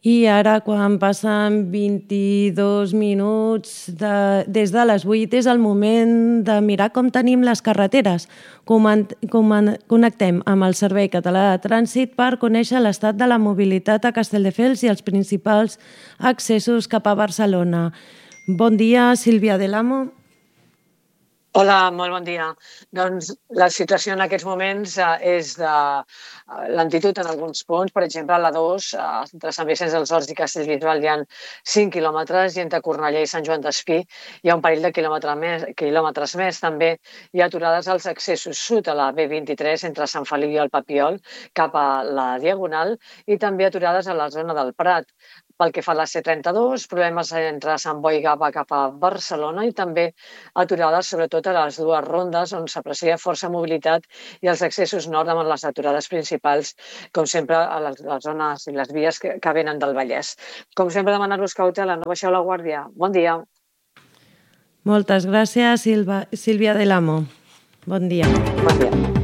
I ara, quan passen 22 minuts des de les 8, és el moment de mirar com tenim les carreteres. Connectem amb el Servei Català de Trànsit per conèixer l'estat de la mobilitat a Castelldefels i els principals accessos cap a Barcelona. Bon dia, Sílvia Del Amo. Hola, molt bon dia. Doncs la situació en aquests moments és de lentitud en alguns punts. Per exemple, a la 2, entre Sant Vicenç dels Horts i Castellbisbal hi ha 5 quilòmetres i entre Cornellà i Sant Joan d'Espí hi ha un parell de quilòmetres més. També hi ha aturades als accessos sud a la B23 entre Sant Feliu i el Papiol cap a la Diagonal i també aturades a la zona del Prat. Pel que fa a la C32, problemes entre Sant Boi i Gava cap a Barcelona i també aturades sobretot a les dues rondes on s'aprecia força mobilitat i els accessos nord amb les aturades principals, com sempre a les zones i les vies que venen del Vallès. Com sempre, demanar-vos cautela, no baixeu la guàrdia. Bon dia. Moltes gràcies, Sílvia Del Amo. Bon dia. Bon dia.